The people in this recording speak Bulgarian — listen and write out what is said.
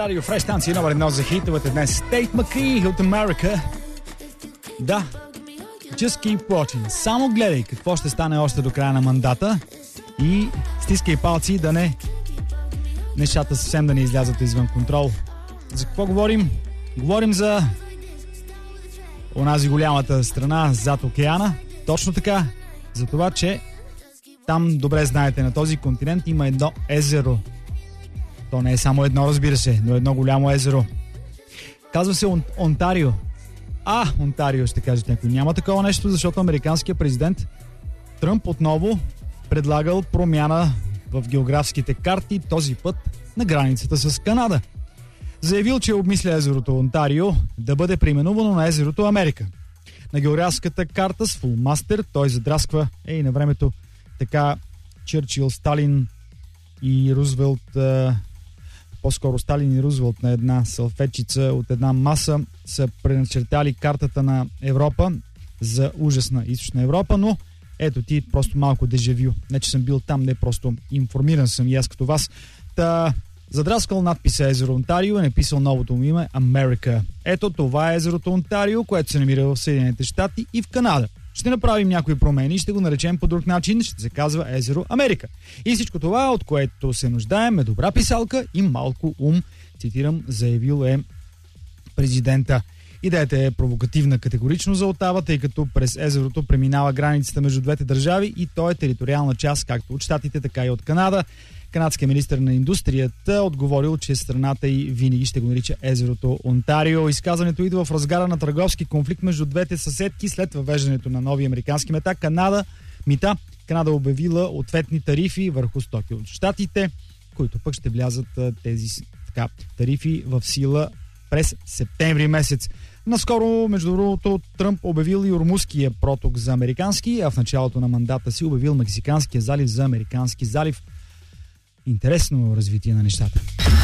Радио Фреш, станция номер 1 за хитовете днес. Тейт Макри от Америка. Да, just keep watching. Само гледай какво ще стане още до края на мандата и стискай палци да не нещата съвсем да не излязат извън контрол. За какво говорим? Говорим за онази голямата страна зад океана. Точно така. За това, че там, добре знаете, на този континент има едно езеро. То не е само едно, разбира се, но едно голямо езеро. Казва се Онтарио. Онтарио, ще кажете някой. Няма такова нещо, защото американският президент Тръмп отново предлагал промяна в географските карти, този път на границата с Канада. Заявил, че обмисля езерото Онтарио да бъде преименувано на езерото Америка. На географската карта с фулмастер той задрасква на времето така Чърчил, Сталин и Рузвелт, по-скоро Сталин и Рузвелт на една салфетчица от една маса са преначертали картата на Европа за ужасна източна Европа, но ето ти просто малко дежавю. Не, че съм бил там, не просто информиран съм и аз като вас. Задраскал надписа езеро Онтарио и написал новото му име Америка. Ето това е езерото Онтарио, което се намира в Съединените щати и в Канада. Ще направим някои промени и ще го наречем по друг начин, ще се казва езеро Америка. И всичко това, от което се нуждаем, е добра писалка и малко ум, цитирам, заявил е президента. Идеята е провокативна категорично за Отава, тъй като през езерото преминава границата между двете държави и то е териториална част както от щатите, така и от Канада. Канадският министър на индустрията отговорил, че страната й винаги ще го нарича езерото Онтарио. Изказването идва в разгара на търговски конфликт между двете съседки след въвеждането на нови американски мита. Канада обявила ответни тарифи върху стоки от щатите, които пък ще влязат тези тарифи в сила през септември месец. Наскоро, между другото, Тръмп обявил и Ормузския проток за американски, а в началото на мандата си обявил Мексиканския залив за американски залив. Интересно развитие на нещата.